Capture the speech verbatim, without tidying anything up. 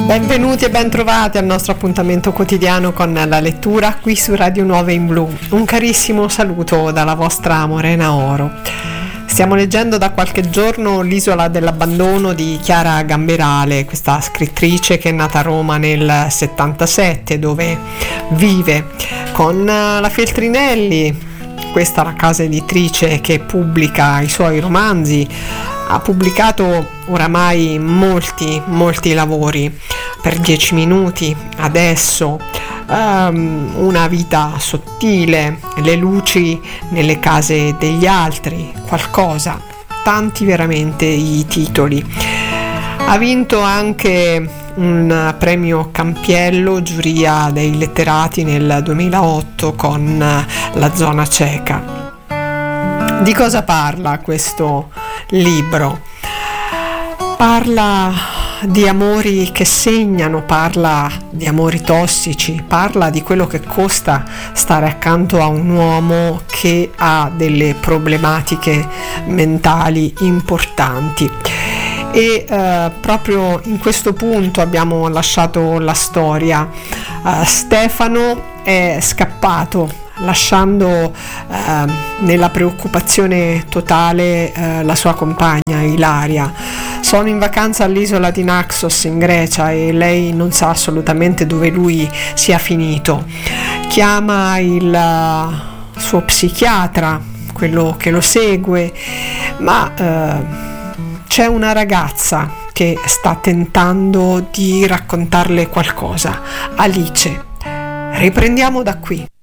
Benvenuti e bentrovati al nostro appuntamento quotidiano con la lettura qui su Radio Nuove in Blu. Un carissimo saluto dalla vostra Morena Oro. Stiamo leggendo da qualche giorno L'isola dell'abbandono di Chiara Gamberale, questa scrittrice che è nata a Roma nel settantasette, dove vive con la Feltrinelli. Questa è la casa editrice che pubblica i suoi romanzi. Ha pubblicato oramai molti, molti lavori. Per dieci minuti, Adesso, um, Una vita sottile, Le luci nelle case degli altri, Qualcosa, tanti veramente i titoli. Ha vinto anche un premio Campiello, giuria dei letterati nel duemilaotto con La zona cieca. Di cosa parla questo libro? Parla di amori che segnano, parla di amori tossici, parla di quello che costa stare accanto a un uomo che ha delle problematiche mentali importanti. E eh, proprio in questo punto abbiamo lasciato la storia. Uh, Stefano è scappato, lasciando eh, nella preoccupazione totale eh, la sua compagna Ilaria. Sono in vacanza all'isola di Naxos in Grecia e lei non sa assolutamente dove lui sia finito. Chiama il uh, suo psichiatra, quello che lo segue, ma uh, c'è una ragazza che sta tentando di raccontarle qualcosa. Alice. Riprendiamo da qui.